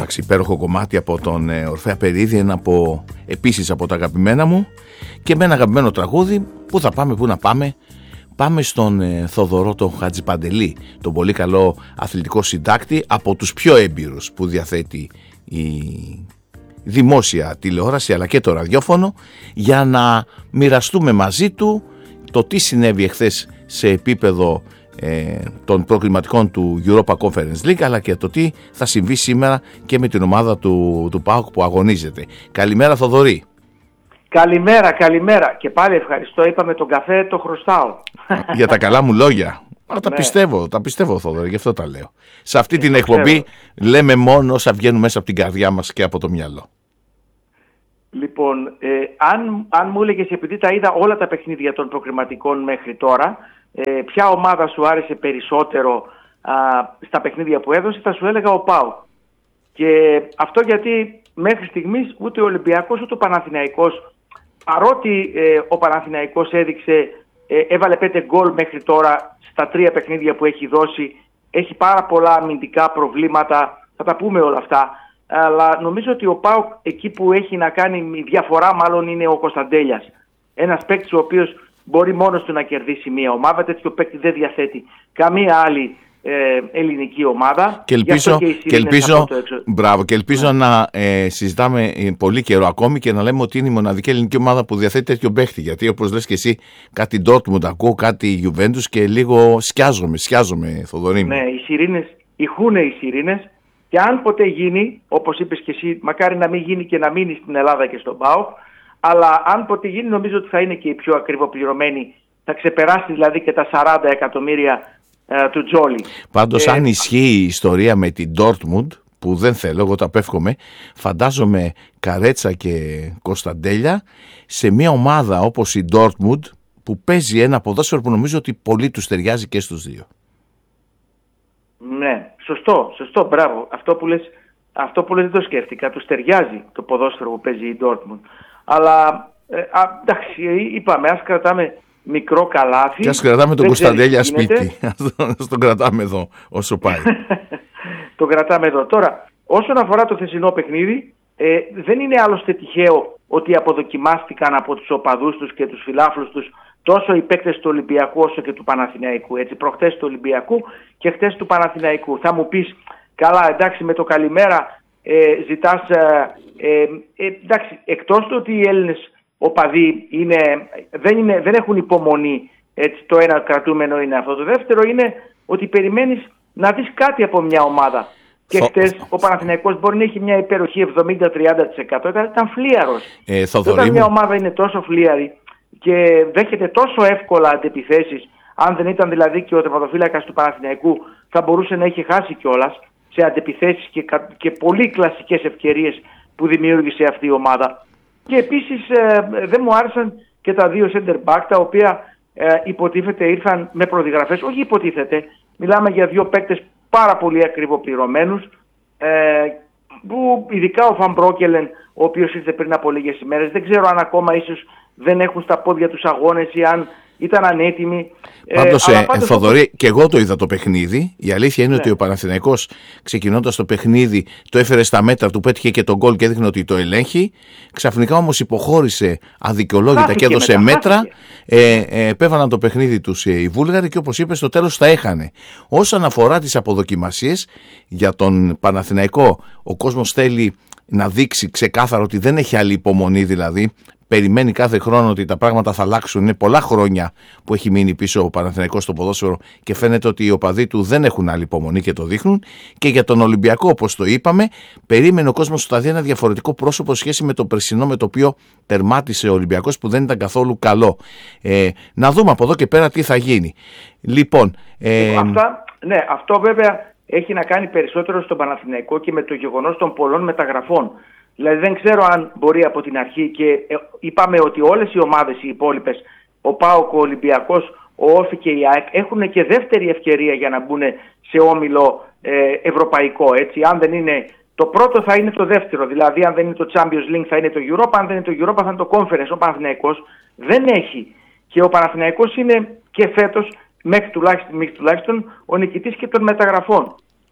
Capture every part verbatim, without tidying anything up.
έτρεξε υπέροχο κομμάτι από τον ε, Ορφέα Περίδη, ένα από, επίσης από τα αγαπημένα μου, και με ένα αγαπημένο τραγούδι. Πού θα πάμε, πού να πάμε? Πάμε στον ε, Θοδωρό τον Χατζηπαντελή, τον πολύ καλό αθλητικό συντάκτη, από τους πιο έμπειρους που διαθέτει η δημόσια τηλεόραση αλλά και το ραδιόφωνο, για να μοιραστούμε μαζί του το τι συνέβη εχθές σε επίπεδο ε, των προκριματικών του Europa Conference League, αλλά και το τι θα συμβεί σήμερα και με την ομάδα του, του ΠΑΟΚ που αγωνίζεται. Καλημέρα Θοδωρή. Καλημέρα, καλημέρα. Και πάλι ευχαριστώ, είπαμε τον καφέ το χρωστάω. Για τα καλά μου λόγια. Α, τα ναι. πιστεύω, τα πιστεύω Θοδωρή, γι' αυτό τα λέω. Σε αυτή ε, την ξέρω. εκπομπή λέμε μόνο όσα βγαίνουν μέσα από την καρδιά μας και από το μυαλό. Λοιπόν, ε, αν, αν μου έλεγες, επειδή τα είδα όλα τα παιχνίδια των προκριματικών μέχρι τώρα, ε, ποια ομάδα σου άρεσε περισσότερο α, στα παιχνίδια που έδωσε, θα σου έλεγα ο ΠΑΟΚ. Και αυτό γιατί μέχρι στιγμής ούτε ο Ολυμπιακός ούτε ο Παναθηναϊκός, παρότι ε, ο Παναθηναϊκός έδειξε, ε, έβαλε πέντε γκολ μέχρι τώρα στα τρία παιχνίδια που έχει δώσει, έχει πάρα πολλά αμυντικά προβλήματα, θα τα πούμε όλα αυτά. Αλλά νομίζω ότι ο ΠΑΟΚ εκεί που έχει να κάνει διαφορά μάλλον είναι ο Κωνσταντέλιας. Ένας παίκτης ο οποίος μπορεί μόνος του να κερδίσει μια ομάδα, τέτοιο παίκτη δεν διαθέτει καμία άλλη ε, ελληνική ομάδα. Και ελπίζω, και και ελπίζω, μπράβο, και ελπίζω ναι. να ε, συζητάμε πολύ καιρό ακόμη και να λέμε ότι είναι η μοναδική ελληνική ομάδα που διαθέτει τέτοιο παίκτη. Γιατί όπως λες και εσύ, κάτι Dortmund ακούω, κάτι Juventus και λίγο σκιάζομαι, σκιάζομαι Θοδωρή μου. Ναι, οι σιρήνες, ηχούνε οι σιρήνες. Και αν ποτέ γίνει, όπως είπες και εσύ, μακάρι να μην γίνει και να μείνει στην Ελλάδα και στον ΠΑΟΚ, αλλά αν ποτέ γίνει νομίζω ότι θα είναι και η πιο ακριβοπληρωμένη, θα ξεπεράσει δηλαδή και τα σαράντα εκατομμύρια ε, του Τζόλι. Πάντως ε, αν ισχύει η ιστορία με την Dortmund, που δεν θέλω, εγώ τα απέφχομαι, φαντάζομαι Καρέτσα και Κωνσταντέλια σε μια ομάδα όπως η Dortmund που παίζει ένα ποδόσφαιρο που νομίζω ότι πολύ τους ταιριάζει και στους δύο. Ναι, σωστό, σωστό, μπράβο. Αυτό που λες, αυτό που λες δεν το σκέφτηκα. Τους ταιριάζει το ποδόσφαιρο που παίζει η Dortmund. Αλλά, ε, α, εντάξει, είπαμε, ας κρατάμε μικρό καλάθι. Και ας κρατάμε τον Κωνσταντέλια σπίτι. Ας τον κρατάμε εδώ όσο πάει. Τον κρατάμε εδώ. Τώρα, όσον αφορά το θεσινό παιχνίδι, ε, δεν είναι άλλωστε τυχαίο ότι αποδοκιμάστηκαν από τους οπαδούς τους και τους φιλάθλους τους τόσο οι παίκτες του Ολυμπιακού όσο και του Παναθηναϊκού. Έτσι, προχτές του Ολυμπιακού και χτες του Παναθηναϊκού. Θα μου πεις, καλά, εντάξει, με το καλημέρα ε, ζητάς... Ε, ε, ε, εντάξει, εκτός του ότι οι Έλληνες οπαδοί είναι, δεν, είναι, δεν έχουν υπομονή, έτσι, το ένα κρατούμενο είναι αυτό. Το δεύτερο είναι ότι περιμένεις να δεις κάτι από μια ομάδα. Και χτες ο Παναθηναϊκός μπορεί να έχει μια υπεροχή εβδομήντα με τριάντα τοις εκατό, ήταν, ήταν φλίαρος. Ε, Όταν μια ομάδα είναι τόσο φλίαρη και δέχεται τόσο εύκολα αντεπιθέσεις, αν δεν ήταν δηλαδή και ο τερματοφύλακας του Παναθηναϊκού θα μπορούσε να έχει χάσει κιόλας σε αντεπιθέσεις και, και πολύ κλασικές ευκαιρίες που δημιούργησε αυτή η ομάδα. Και επίσης ε, δεν μου άρεσαν και τα δύο center back, τα οποία ε, υποτίθεται ήρθαν με προδιαγραφές, όχι υποτίθεται, μιλάμε για δύο παίκτες πάρα πολύ ακριβοπληρωμένους, ε, που ειδικά ο Φαν Μπρόκελεν, ο οποίος ήρθε πριν από λίγες ημέρες, δεν ξέρω αν ακόμα ίσως δεν έχουν στα πόδια τους αγώνες ή αν ήταν ανέτοιμοι. Πάντως, ε, ε, πάντως Θοδωρή, όπως... και εγώ το είδα το παιχνίδι. Η αλήθεια είναι ναι. ότι ο Παναθηναϊκός ξεκινώντας το παιχνίδι το έφερε στα μέτρα του, πέτυχε και τον γκολ και έδειχνε ότι το ελέγχει. Ξαφνικά όμως υποχώρησε αδικαιολόγητα χάθηκε και έδωσε μετά, μέτρα. Ε, ε, επέβαλαν το παιχνίδι τους οι Βούλγαροι και όπως είπες στο τέλος τα έχανε. Όσον αφορά τις αποδοκιμασίες για τον Παναθηναϊκό, ο κόσμος θέλει να δείξει ξεκάθαρο ότι δεν έχει άλλη υπομονή, δηλαδή περιμένει κάθε χρόνο ότι τα πράγματα θα αλλάξουν. Είναι πολλά χρόνια που έχει μείνει πίσω ο Παναθηναϊκός στο ποδόσφαιρο και φαίνεται ότι οι οπαδοί του δεν έχουν άλλη υπομονή και το δείχνουν. Και για τον Ολυμπιακό, όπως το είπαμε, περίμενε ο κόσμος ότι θα δει ένα διαφορετικό πρόσωπο σχέση με το περσινό με το οποίο τερμάτισε ο Ολυμπιακός, που δεν ήταν καθόλου καλό. Ε, να δούμε από εδώ και πέρα τι θα γίνει. Λοιπόν, ε... Αυτά, ναι, αυτό βέβαια έχει να κάνει περισσότερο στον Παναθηναϊκό και με το γεγονός των πολλών μεταγραφών. Δηλαδή δεν ξέρω αν μπορεί από την αρχή, και ε, είπαμε ότι όλες οι ομάδες οι υπόλοιπες, ο ΠΑΟΚ, ο Ολυμπιακός, ο Όφη και η ΑΕΚ, έχουν και δεύτερη ευκαιρία για να μπουν σε όμιλο ε, ευρωπαϊκό. Έτσι. Αν δεν είναι το πρώτο θα είναι το δεύτερο. Δηλαδή αν δεν είναι το Champions League θα είναι το Europa, αν δεν είναι το Europa θα είναι το Conference. Ο Παναθηναϊκός δεν έχει. Και ο Παναθηναϊκός είναι και φέτος μέχρι τουλάχιστον, μέχρι τουλάχιστον ο νικητής και των μεταγραφών.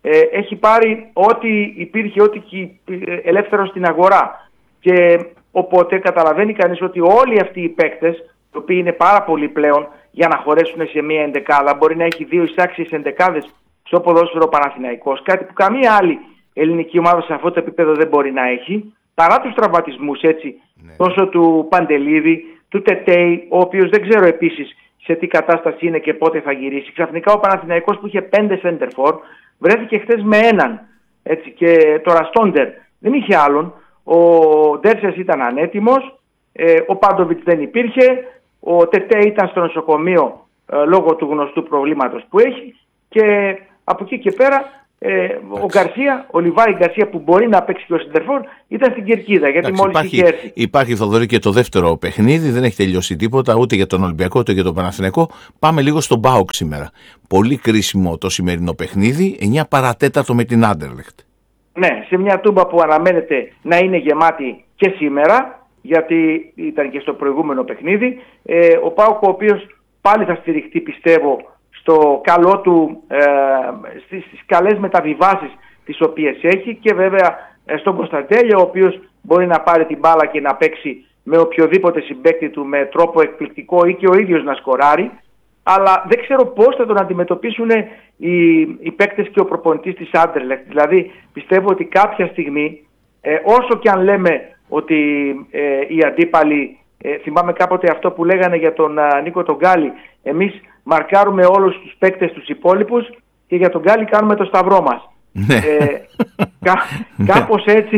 ε, έχει πάρει ό,τι υπήρχε, ό,τι ελεύθερο στην αγορά. Και οπότε καταλαβαίνει κανείς ότι όλοι αυτοί οι παίκτες, οι οποίοι είναι πάρα πολλοί πλέον για να χωρέσουν σε μία ενδεκάδα, μπορεί να έχει δύο εισάξιες ενδεκάδες στο ποδόσφαιρο Παναθηναϊκός, κάτι που καμία άλλη ελληνική ομάδα σε αυτό το επίπεδο δεν μπορεί να έχει, παρά τους τραυματισμούς, έτσι, ναι. τόσο του Παντελίδη, του Τετέι, ο οποίος δεν ξέρω επίσης σε τι κατάσταση είναι και πότε θα γυρίσει. Ξαφνικά ο Παναθηναϊκός που είχε πέντε center for βρέθηκε χθες με έναν, έτσι, και το Ραστόντερ δεν είχε άλλον. Ο Ντέρσες ήταν ανέτοιμος, ε, ο Πάντοβιτς δεν υπήρχε, ο Τετέι ήταν στο νοσοκομείο ε, λόγω του γνωστού προβλήματος που έχει, και από εκεί και πέρα ε, ο Γκαρσία, ο Λιβάη Γκαρσία, που μπορεί να παίξει και ο Σεντερφόρ, ήταν στην κερκίδα, γιατί εντάξει, μόλις υπάρχει, είχε έρθει. Υπάρχει, Θοδωρή, και το δεύτερο παιχνίδι, δεν έχει τελειώσει τίποτα ούτε για τον Ολυμπιακό ούτε για τον Παναθηναϊκό. Πάμε λίγο στον ΠΑΟΚ σήμερα. Πολύ κρίσιμο το σημερινό παιχνίδι, εννιά παρατέταρτο με την Άντερλεχτ. Ναι, σε μια τούμπα που αναμένεται να είναι γεμάτη και σήμερα, γιατί ήταν και στο προηγούμενο παιχνίδι. Ε, ο ΠΑΟΚ, ο οποίος πάλι θα στηριχτεί, πιστεύω, στο καλό του, ε, στις, στις καλές μεταβιβάσεις τις οποίες έχει, και βέβαια ε, στον Κωνσταντέλια, ο οποίος μπορεί να πάρει την μπάλα και να παίξει με οποιοδήποτε συμπαίκτη του με τρόπο εκπληκτικό ή και ο ίδιος να σκοράρει. Αλλά δεν ξέρω πώς θα τον αντιμετωπίσουν οι, οι παίκτες και ο προπονητής της Άντερλεχτ. Δηλαδή πιστεύω ότι κάποια στιγμή, ε, όσο και αν λέμε ότι ε, οι αντίπαλοι, ε, θυμάμαι κάποτε αυτό που λέγανε για τον α, Νίκο τον Γκάλι, εμείς μαρκάρουμε όλους τους παίκτες τους υπόλοιπους και για τον Γκάλι κάνουμε το σταυρό μας. ε, κα, κάπως έτσι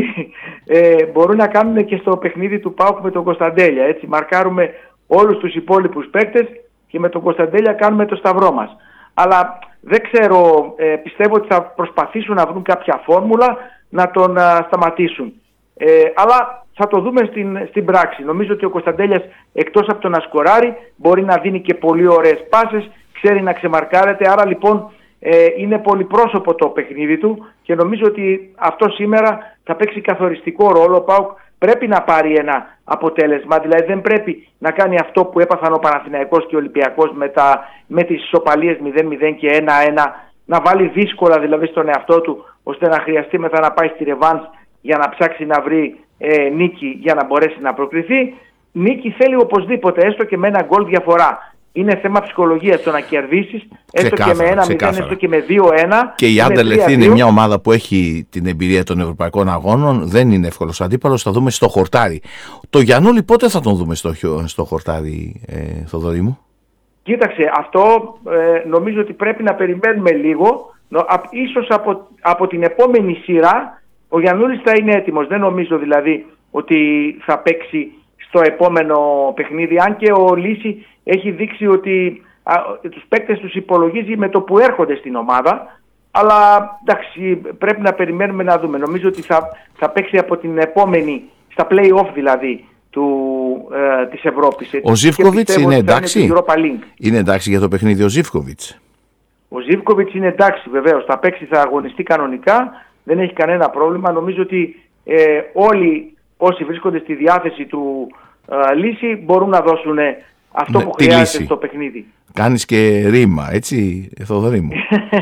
ε, μπορούν να κάνουν και στο παιχνίδι του ΠΑΟΚ με τον Κωνσταντέλια. Έτσι, μαρκάρουμε όλους τους υπόλοιπους παίκτες και με τον Κωνσταντέλια κάνουμε το σταυρό μας. Αλλά δεν ξέρω, ε, πιστεύω ότι θα προσπαθήσουν να βρουν κάποια φόρμουλα να τον α, σταματήσουν. Ε, αλλά θα το δούμε στην, στην πράξη. Νομίζω ότι ο Κωνσταντέλιας, εκτός από το να σκοράρει, μπορεί να δίνει και πολύ ωραίες πάσες, ξέρει να ξεμαρκάρεται, άρα λοιπόν ε, είναι πολυπρόσωπο το παιχνίδι του, και νομίζω ότι αυτό σήμερα θα παίξει καθοριστικό ρόλο. Ο ΠΑΟΚ πρέπει να πάρει ένα αποτέλεσμα, δηλαδή δεν πρέπει να κάνει αυτό που έπαθαν ο Παναθηναϊκός και ο Ολυμπιακός με, τα, με τις ισοπαλίες μηδέν μηδέν και ένα ένα, να βάλει δύσκολα δηλαδή στον εαυτό του, ώστε να χρειαστεί μετά να πάει στη ρεβάνς για να ψάξει να βρει ε, νίκη για να μπορέσει να προκριθεί. Νίκη θέλει οπωσδήποτε, έστω και με ένα γκολ διαφορά. Είναι θέμα ψυχολογίας το να κερδίσεις, έστω και με ένα μηδέν, έστω και με δύο ένα. Και η Άντερλεχτ είναι μια ομάδα που έχει την εμπειρία των ευρωπαϊκών αγώνων, δεν είναι εύκολος αντίπαλος. Θα δούμε στο χορτάρι. Το Γιαννούλη πότε θα τον δούμε στο, στο χορτάρι, ε, Θοδωρή μου? Κοίταξε, αυτό ε, νομίζω ότι πρέπει να περιμένουμε λίγο. Ίσως από, από την επόμενη σειρά ο Γιαννούλης θα είναι έτοιμος. Δεν νομίζω δηλαδή ότι θα παίξει στο επόμενο παιχνίδι, αν και ο Λύση έχει δείξει ότι α, τους παίκτες τους υπολογίζει με το που έρχονται στην ομάδα. Αλλά εντάξει, πρέπει να περιμένουμε να δούμε. Νομίζω ότι θα, θα παίξει από την επόμενη, στα play-off δηλαδή, του, ε, της Ευρώπης. Ο Ζίβκοβιτς είναι εντάξει? Είναι, είναι εντάξει για το παιχνίδι ο Ζίβκοβιτς? Ο Ζίβκοβιτς είναι εντάξει, βεβαίως. Θα παίξει, θα αγωνιστεί κανονικά. Δεν έχει κανένα πρόβλημα. Νομίζω ότι ε, όλοι όσοι βρίσκονται στη διάθεση του ε, Λύση μπορούν να δώσουν αυτό ναι, που χρειάζεται λύση στο παιχνίδι. Κάνεις και ρήμα, έτσι, Θοδωρή μου?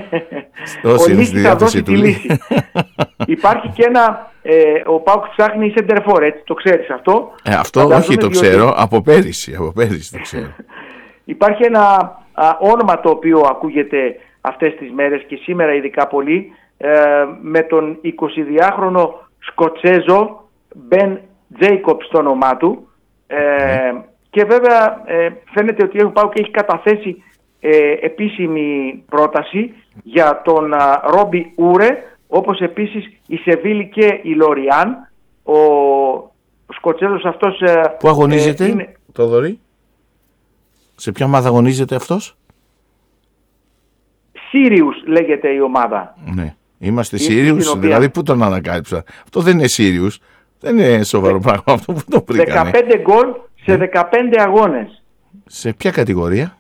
Ο Λύση θα δώσει τη λύση. Υπάρχει και ένα, ε, ο ΠΑΟΚ ψάχνει σεντερφόρ, έτσι, το ξέρεις αυτό? Ε, αυτό όχι, το διότι... ξέρω, από πέρυσι, από πέρυσι το ξέρω. Υπάρχει ένα α, όνομα το οποίο ακούγεται αυτές τις μέρες και σήμερα ειδικά πολύ, ε, με τον εικοσιδυάχρονο Σκοτσέζο Μπεν Τζέικοπ στο όνομά του. Ε, mm. Και βέβαια ε, φαίνεται ότι ο ΠΑΟΚ έχει καταθέσει ε, επίσημη πρόταση για τον α, Ρόμπι Ούρε, όπως επίσης η Σεβίλη και η Λοριάν. Ο Σκοτσέζος αυτός... Ε, Πού αγωνίζεται, ε, είναι... Θοδωρή? Σε ποια ομάδα αγωνίζεται αυτός? Σύριους λέγεται η ομάδα. Ναι. Είμαστε Σύριους, οποία... δηλαδή πού τον ανακάλυψα? Αυτό δεν είναι Σύριους, δεν είναι σοβαρό πράγμα αυτό που το βρήκανε. δεκαπέντε γκολ σε δεκαπέντε αγώνες. Σε ποια κατηγορία?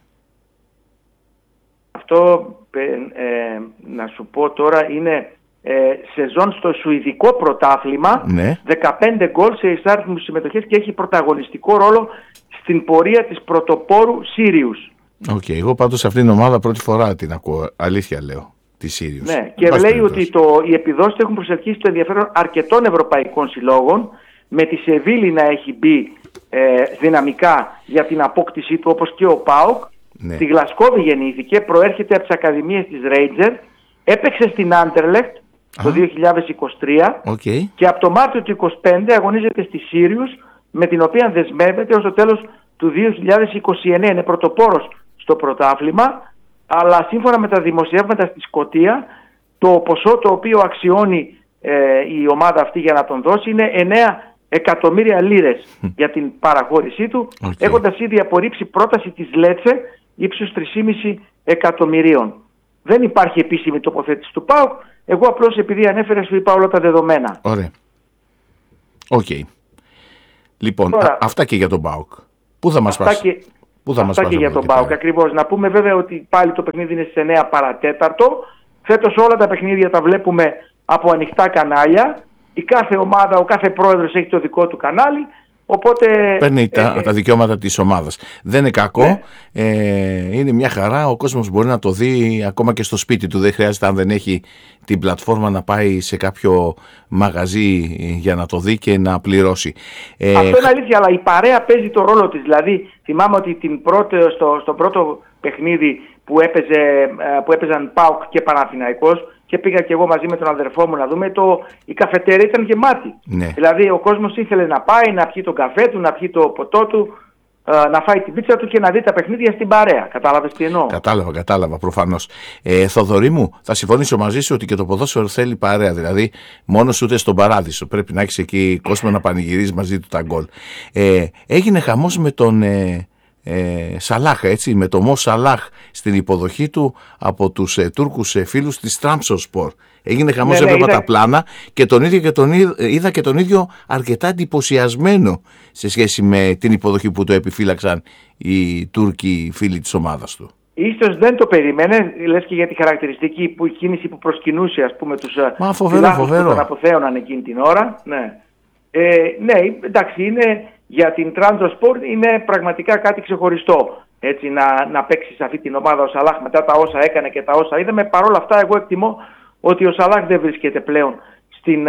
Αυτό ε, ε, να σου πω τώρα είναι ε, σεζόν στο Σουηδικό πρωτάθλημα, ναι. δεκαπέντε γκολ σε εισάριθμους συμμετοχές και έχει πρωταγωνιστικό ρόλο στην πορεία της πρωτοπόρου Σύριους. Οκ, okay, εγώ πάντως σε αυτήν την ομάδα πρώτη φορά την ακούω, αλήθεια λέω. τη Sirius. Ναι, και λέει περιπτώσει. ότι το, οι επιδόσεις έχουν προσελκύσει το ενδιαφέρον αρκετών ευρωπαϊκών συλλόγων, με τη Σεβίλη να έχει μπει ε, δυναμικά για την απόκτησή του, όπως και ο ΠΑΟΚ. Ναι. Στη Γλασκόβη γεννήθηκε, προέρχεται από τις ακαδημίες της Rangers, έπαιξε στην Άντερλεχτ το δύο χιλιάδες είκοσι τρία okay. και από το Μάρτιο του είκοσι πέντε αγωνίζεται στη Sirius, με την οποία δεσμεύεται ως το τέλος του δύο χιλιάδες είκοσι εννέα. Είναι πρωτοπόρος στο πρωτάθλημα, αλλά σύμφωνα με τα δημοσιεύματα στη Σκωτία, το ποσό το οποίο αξιώνει ε, η ομάδα αυτή για να τον δώσει είναι εννέα εκατομμύρια λίρες για την παραχώρησή του, okay. έχοντας ήδη απορρίψει πρόταση της Λέτσε ύψους τρία κόμμα πέντε εκατομμυρίων. Δεν υπάρχει επίσημη τοποθέτηση του ΠΑΟΚ. Εγώ απλώς επειδή ανέφερα σου είπα όλα τα δεδομένα. Ωραία. Οκ. Okay. Λοιπόν, Τώρα, α, αυτά και για τον ΠΑΟΚ. Πού θα μας πάσει? Και, Πού θα αυτά μας και για τον ΠΑΟΚ ακριβώς. Να πούμε βέβαια ότι πάλι το παιχνίδι είναι στις εννέα παρατέταρτο. Φέτος όλα τα παιχνίδια τα βλέπουμε από ανοιχτά κανάλια. Η κάθε ομάδα, ο κάθε πρόεδρος έχει το δικό του κανάλι. Οπότε, παίρνει ε, τα, ε, τα δικαιώματα της ομάδας. Δεν είναι κακό, ναι. ε, είναι μια χαρά. Ο κόσμος μπορεί να το δει ακόμα και στο σπίτι του. Δεν χρειάζεται, αν δεν έχει την πλατφόρμα, να πάει σε κάποιο μαγαζί για να το δει και να πληρώσει. Ε, Αυτό είναι αλήθεια, αλλά η παρέα παίζει το ρόλο της. Δηλαδή θυμάμαι ότι την πρώτη, στο, στο πρώτο παιχνίδι που, έπαιζε, που έπαιζαν ΠΑΟΚ και Παναθηναϊκός, και πήγα και εγώ μαζί με τον αδερφό μου να δούμε, το, η καφετέρια ήταν γεμάτη. Ναι. Δηλαδή ο κόσμος ήθελε να πάει, να πιει τον καφέ του, να πιει το ποτό του, να φάει την πίτσα του και να δει τα παιχνίδια στην παρέα. Κατάλαβες τι εννοώ? Κατάλαβα, κατάλαβα προφανώς. Ε, Θοδωρή μου, θα συμφωνήσω μαζί σου ότι και το ποδόσφαιρο θέλει παρέα. Δηλαδή, μόνος ούτε στον παράδεισο. Πρέπει να έχεις εκεί κόσμο να πανηγυρίζει μαζί του τα γκολ. Ε, έγινε χαμός με τον ε, ε, Σαλάχ, έτσι, με τον Μο Σαλάχ στην υποδοχή του από τους ε, Τούρκους ε, φίλους της Τραμψοσπορ. Έγινε χαμός, ναι, έβλεπα ναι, τα πλάνα και τον ίδιο και τον είδα και τον ίδιο αρκετά εντυπωσιασμένο σε σχέση με την υποδοχή που το επιφύλαξαν οι Τούρκοι φίλοι της ομάδας του. Ίσως δεν το περίμενε, λες και για τη χαρακτηριστική που, κίνηση που προσκυνούσε, ας πούμε, τους φιλάθλους που τον αποθέωναν εκείνη την ώρα. Ναι, ε, ναι, εντάξει, είναι, για την Trabzonspor είναι πραγματικά κάτι ξεχωριστό. Έτσι, να, να παίξει σε αυτή την ομάδα ο Σαλάχ μετά τα όσα έκανε και τα όσα είδαμε. Παρ' όλα αυτά, εγώ εκτιμώ ότι ο Σαλάχ δεν βρίσκεται πλέον στην,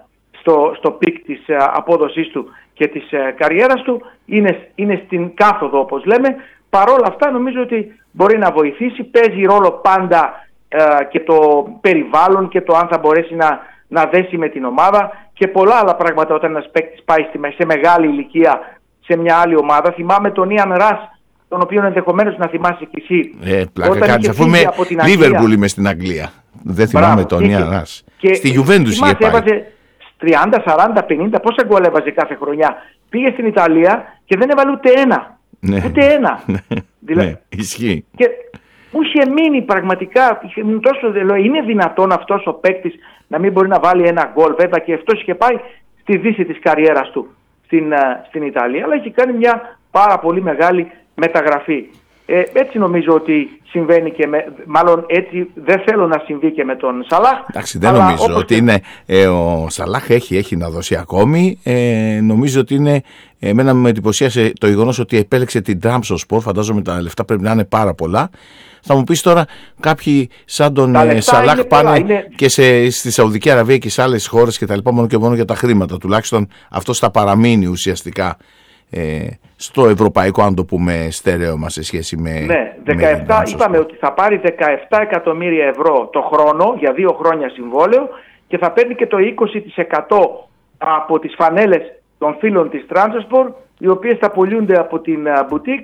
στο, στο πικ της απόδοσής του και της καριέρας του. Είναι, είναι στην κάθοδο, όπως λέμε. Παρ' όλα αυτά νομίζω ότι μπορεί να βοηθήσει. Παίζει ρόλο πάντα ε, και το περιβάλλον και το αν θα μπορέσει να, να δέσει με την ομάδα και πολλά άλλα πράγματα όταν ένας παίκτης πάει στη, σε μεγάλη ηλικία σε μια άλλη ομάδα. Θυμάμαι τον Ιαν Ρας, τον οποίο ενδεχομένως να θυμάσαι κι εσύ. Ε, πλάκα κάνεις, αφού είμαι Λίβερπουλ είμαι στην Αγγλία. Δεν θυμάμαι. Μπράβο, τον Ιαν Ρας. Στη Γιουβέντους είχε πάει. Έβαζε τριάντα, σαράντα, πενήντα, πόσα γκολ έβαζε κάθε χρονιά. Πήγε στην Ιταλία και δεν έβαλε ούτε ένα. Ναι. Ούτε ένα. Δηλαδή, ναι, ισχύει. Και μου είχε μείνει πραγματικά, τόσο, είναι δυνατόν αυτός ο παίκτης να μην μπορεί να βάλει ένα γκολ? Βέβαια και αυτός είχε πάει στη δύση της καριέρας του στην, στην Ιταλία, αλλά έχει κάνει μια πάρα πολύ μεγάλη μεταγραφή. Ε, έτσι νομίζω ότι συμβαίνει και με, μάλλον έτσι δεν θέλω να συμβεί και με τον Σαλάχ. Εντάξει, δεν νομίζω όπως... ότι είναι, ε, ο Σαλάχ έχει, έχει να δώσει ακόμη. Ε, νομίζω ότι είναι, εμένα με εντυπωσίασε το γεγονός ότι επέλεξε την Trabzonspor. Φαντάζομαι τα λεφτά πρέπει να είναι πάρα πολλά. Θα μου πεις τώρα, κάποιοι σαν τον ε, Σαλάχ πάνε είναι... και σε, στη Σαουδική Αραβία και σε άλλες χώρες και τα λοιπά, μόνο και μόνο για τα χρήματα. Τουλάχιστον αυτό θα παραμείνει ουσιαστικά Ε, στο ευρωπαϊκό, αν το πούμε, στερέωμα σε σχέση με... Ναι, δεκαεπτά, με είπαμε ότι θα πάρει δεκαεπτά εκατομμύρια ευρώ το χρόνο για δύο χρόνια συμβόλαιο και θα παίρνει και το είκοσι τοις εκατό από τις φανέλες των φίλων της Trabzonspor, οι οποίες θα πωλούνται από την boutique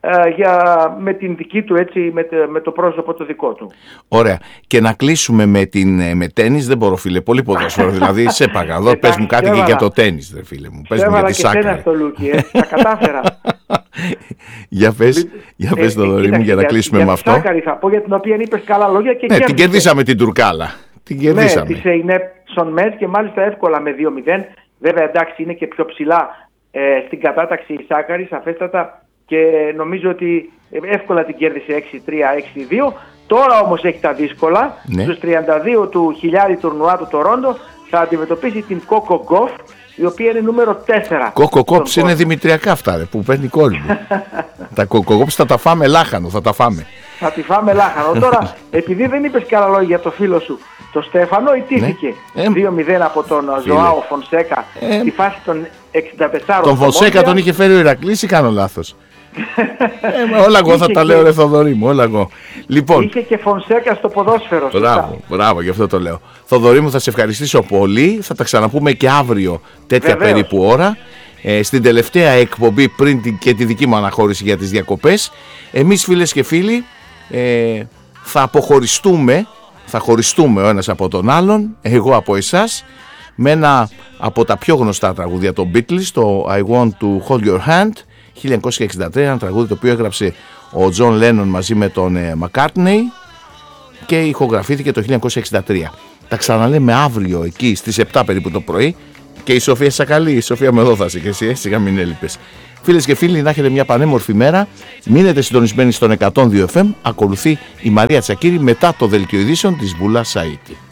για, με την δική του, έτσι, με, με το πρόσωπο το δικό του. Ωραία. Και να κλείσουμε με, την, με τένις. Δεν μπορώ, φίλε, πολύ ποδόσφαιρο. Δηλαδή σε παγαδό, πες μου κάτι και για το τένις, δε, φίλε μου. Πες μου για τη Σάκαρη. Έβαλα και στο Λούκι, ε. Τα κατάφερα. Για πες, για πες το δωρή μου, για να κλείσουμε για με αυτό. Τη Σάκαρη θα πω, για την οποία είπες καλά λόγια και ναι, την κερδίσαμε την Τουρκάλα. Την κερδίσαμε. Ναι, τη Σεϊνέπ Μετ και μάλιστα εύκολα με δύο μηδέν. Βέβαια, εντάξει, είναι και πιο ψηλά ε, στην κατάταξη η Σάκαρη, σαφέστατα. Και νομίζω ότι εύκολα την κέρδισε έξι τρία έξι δύο. Τώρα όμως έχει τα δύσκολα. Ναι. Στους τριάντα δύο του χιλιάρι τουρνουά του Τορόντο θα αντιμετωπίσει την Κόκο Γκοφ, η οποία είναι νούμερο τέσσερα. Κόκο Γκοφ είναι δημητριακά αυτά, ρε, που παίρνει κόρη μου. Τα Κόκο Γκοφ θα τα φάμε λάχανο, θα τα φάμε. Θα τη φάμε λάχανο. Τώρα, επειδή δεν είπες καλά λόγια για το φίλο σου, το Στέφανο, ητήθηκε ναι. δύο μηδέν από τον Ζωάο Φονσέκα ε, στη φάση των εξήντα τεσσάρων. Τον Φονσέκα τον είχε φέρει ο Ηρακλής ή κάνω λάθος? ε, όλα εγώ θα τα λέω, ρε Θοδωρή μου, όλα εγώ. Λοιπόν, είχε και Φονσέκα στο ποδόσφαιρο. Μπράβο, μπράβο, γι' αυτό το λέω. Θοδωρή μου, θα σε ευχαριστήσω πολύ. Θα τα ξαναπούμε και αύριο τέτοια Βεβαίως. περίπου ώρα. Ε, στην τελευταία εκπομπή πριν την, και τη δική μου αναχώρηση για τις διακοπές. Εμείς, φίλες και φίλοι, ε, θα αποχωριστούμε, θα χωριστούμε ο ένας από τον άλλον, εγώ από εσάς, με ένα από τα πιο γνωστά τραγούδια των Beatles, το I Want to Hold Your Hand, χίλια εννιακόσια εξήντα τρία, ένα τραγούδι το οποίο έγραψε ο Τζον Λένον μαζί με τον ε, McCartney και ηχογραφήθηκε το χίλια εννιακόσια εξήντα τρία. Τα ξαναλέμε αύριο εκεί στις επτά περίπου το πρωί. Και η Σοφία Σακαλή, η Σοφία με εδώ θα είσαι και εσύ, σιγά μην έλειπες. Φίλες και φίλοι, να έχετε μια πανέμορφη μέρα. Μείνετε συντονισμένοι στον εκατόν δύο εφ εμ. Ακολουθεί η Μαρία Τσακίρη μετά το δελτίο ειδήσεων της Μπούλα Σαΐτη.